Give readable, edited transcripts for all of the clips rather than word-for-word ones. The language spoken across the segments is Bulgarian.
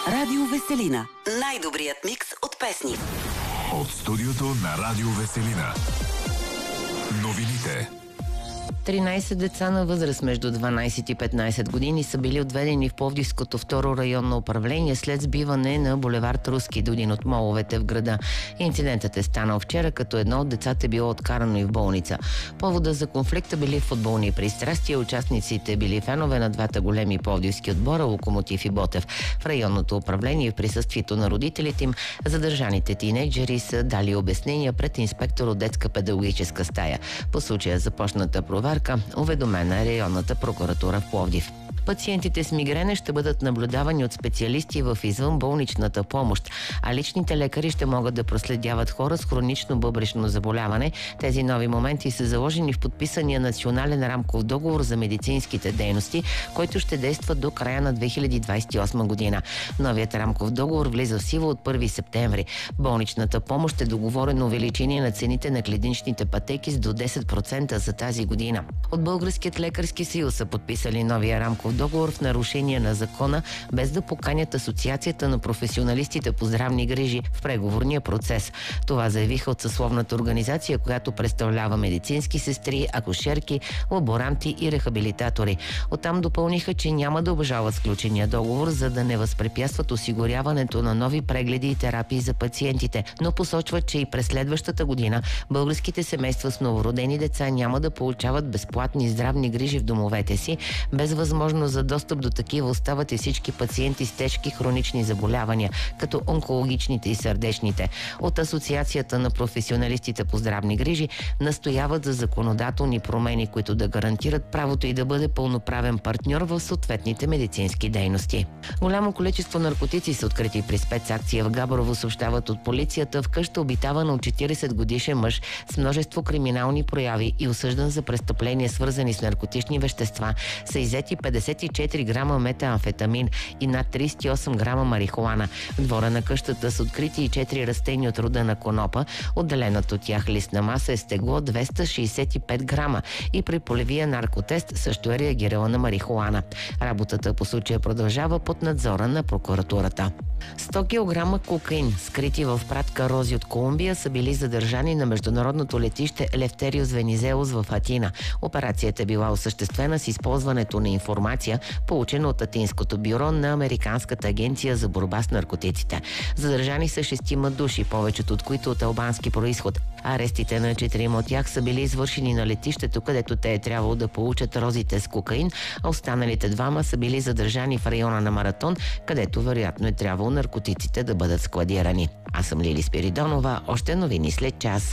Радио Веселина. Най-добрият микс от песни. От студиото на Радио Веселина. Новините. 13 деца на възраст между 12 и 15 години са били отведени в Пловдивското второ районно управление след сбиване на булевард Руски до един от моловете в града. Инцидентът е станал вчера, като едно от децата е било откарано и в болница. Повода за конфликта били футболни пристрастия. Участниците били фенове на двата големи пловдивски отбора Локомотив и Ботев. В районното управление в присъствието на родителите им задържаните тинейджери са дали обяснения пред инспектор от детска педагогическа стая. По случая започната проверка, уведомена е районната прокуратура в Пловдив. Пациентите с мигрена ще бъдат наблюдавани от специалисти в извънболничната помощ, а личните лекари ще могат да проследяват хора с хронично бъбречно заболяване. Тези нови моменти са заложени в подписания национален рамков договор за медицинските дейности, който ще действа до края на 2028 година. Новият рамков договор влиза в сила от 1 септември. Болничната помощ е договорено увеличение на цените на клиничните пътеки с до 10% за тази година. От Българският лекарски съюз са подписали новия рамков договор в нарушение на закона, без да поканят Асоциацията на професионалистите по здравни грижи в преговорния процес. Това заявиха от съсловната организация, която представлява медицински сестри, акушерки, лаборанти и рехабилитатори. Оттам допълниха, че няма да обжалват сключения договор, за да не възпрепятстват осигуряването на нови прегледи и терапии за пациентите, но посочват, че и през следващата година българските семейства с новородени деца няма да получават безплатни здравни грижи в домовете си. Без възможност за достъп до такива остават и всички пациенти с тежки хронични заболявания, като онкологичните и сърдечните. От Асоциацията на професионалистите по здравни грижи настояват за законодателни промени, които да гарантират правото и да бъде пълноправен партньор в съответните медицински дейности. Голямо количество наркотици са открити при спецакция в Габрово, съобщават от полицията. В къща, обитавана от 40 годишен мъж с множество криминални прояви и осъждан за престъпления, свързани с наркотични вещества, са иззети 54 грама метамфетамин и над 38 грама марихуана. В двора на къщата са открити и 4 растения от рода на конопа. Отделената от тях листна маса е с тегло 265 грама и при полевия наркотест също е реагирала на марихуана. Работата по случая продължава под надзора на прокуратурата. 100 кг кокаин, скрити в пратка рози от Колумбия, са били задържани на международното летище Елефтериус Венизелос в Атина. Операцията е била осъществена с използването на информация, получена от Атинското бюро на Американската агенция за борба с наркотиците. Задържани са 6 души, повечето от които от албански происход. Арестите на 4 от тях са били извършени на летището, където те е трябвало да получат розите с кокаин, а останалите 2 са били задържани в района на Маратон, където вероятно е трябвало наркотиците да бъдат складирани. Аз съм Лили Спиридонова, още новини след час.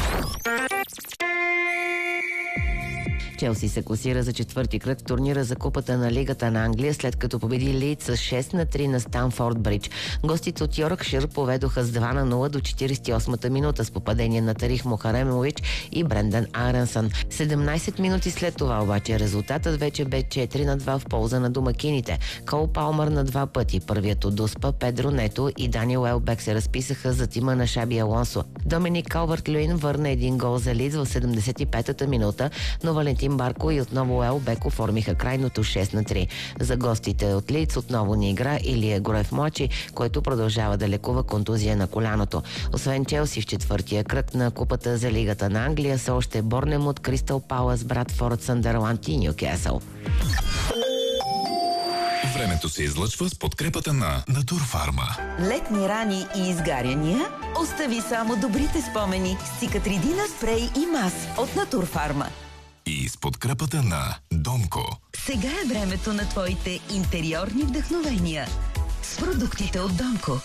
Челси се класира за 4-ти кръг в турнира за Купата на Лигата на Англия, след като победи Лийдс с 6-3 на Станфорд Бридж. Гостите от Йоркшир поведоха с 2-0 до 48-та минута с попадение на Тарих Мухаремович и Брендан Аренсън. 17 минути след това обаче резултатът вече бе 4-2 в полза на домакините. Кол Палмър на 2 пъти, първият от Дуспа, Педро Нето и Даниел Елбек се разписаха за тима на Шаби Алонсо. Доминик Калвърт-Люин върна един гол за Лийдс в 75-та минута, но Валентин Барко и отново Елбек оформиха крайното 6-3. За гостите от Лийдс отново не игра Илия Гроев младши, който продължава да лекува контузия на коляното. Освен Челси в 4-тия кръг на Купата за Лигата на Англия са още Борнемут, Кристал Палас, Брадфорд, Съндърланд и Нюкасъл. Времето се излъчва с подкрепата на Натурфарма. Летни рани и изгаряния? Остави само добрите спомени с Цикатридина спрей и мас от Натурфарма. И с подкрепата на Донко. Сега е времето на твоите интериорни вдъхновения с продуктите от Донко.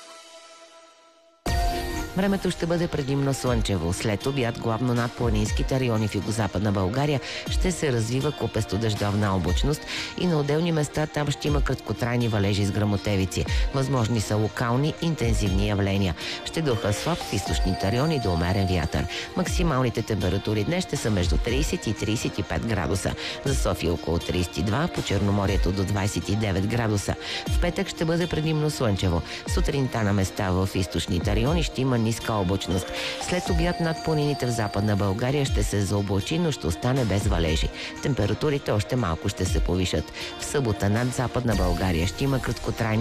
Времето ще бъде предимно слънчево. След обяд главно над планинските райони в югозападна България ще се развива купесто дъждовна облачност и на отделни места там ще има краткотрайни валежи с гръмотевици. Възможни са локални интензивни явления. Ще духа слаб в източните райони до умерен вятър. Максималните температури днес ще са между 30 и 35 градуса. За София около 32, по Черноморието до 29 градуса. В петък ще бъде предимно слънчево. Сутринта на места в източните райони ще има ниска облачност. След обяд над планините в Западна България ще се заоблачи, но ще остане без валежи. Температурите още малко ще се повишат. В събота над Западна България ще има краткотрайни